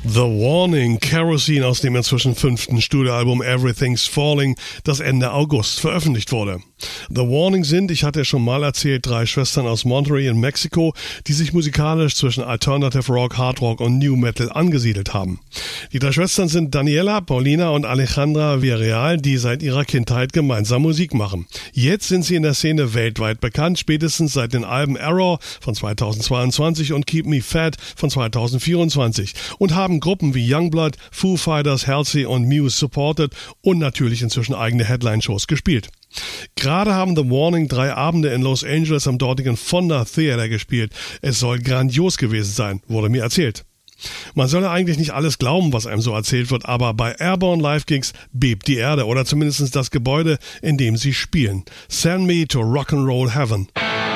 The Warning, Kerosene aus dem inzwischen 5. Studioalbum Everything's Falling, das Ende August veröffentlicht wurde. The Warning sind, ich hatte es schon mal erzählt, 3 Schwestern aus Monterey in Mexiko, die sich musikalisch zwischen Alternative Rock, Hard Rock und New Metal angesiedelt haben. Die 3 Schwestern sind Daniela, Paulina und Alejandra Villarreal, die seit ihrer Kindheit gemeinsam Musik machen. Jetzt sind sie in der Szene weltweit bekannt, spätestens seit den Alben Error von 2022 und Keep Me Fat von 2024 und haben Gruppen wie Youngblood, Foo Fighters, Halsey und Muse supported und natürlich inzwischen eigene Headline-Shows gespielt. Gerade haben The Warning 3 Abende in Los Angeles am dortigen Fonda Theater gespielt. Es soll grandios gewesen sein, wurde mir erzählt. Man solle eigentlich nicht alles glauben, was einem so erzählt wird, aber bei Airborne Live-Gigs bebt die Erde oder zumindest das Gebäude, in dem sie spielen. Send me to Rock'n'Roll Heaven.